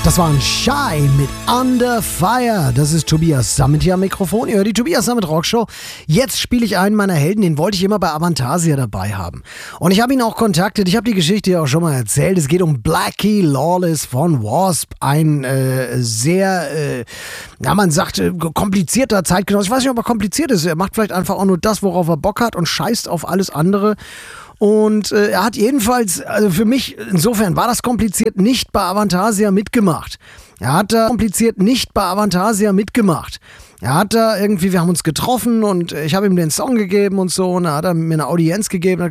Das war ein Shy mit Under Fire. Das ist Tobias Sammet hier am Mikrofon. Ihr hört die Tobias Sammet Rockshow. Jetzt spiele ich einen meiner Helden, den wollte ich immer bei Avantasia dabei haben. Und ich habe ihn auch kontaktet. Ich habe die Geschichte ja auch schon mal erzählt. Es geht um Blackie Lawless von Wasp. Ein sehr, man sagt, komplizierter Zeitgenosse. Ich weiß nicht, ob er kompliziert ist. Er macht vielleicht einfach auch nur das, worauf er Bock hat und scheißt auf alles andere. Und er hat jedenfalls, also für mich, insofern war das kompliziert, nicht bei Avantasia mitgemacht. Er hat da kompliziert nicht bei Avantasia mitgemacht. Er hat da irgendwie, wir haben uns getroffen und ich habe ihm den Song gegeben und so und da hat er mir eine Audienz gegeben und hat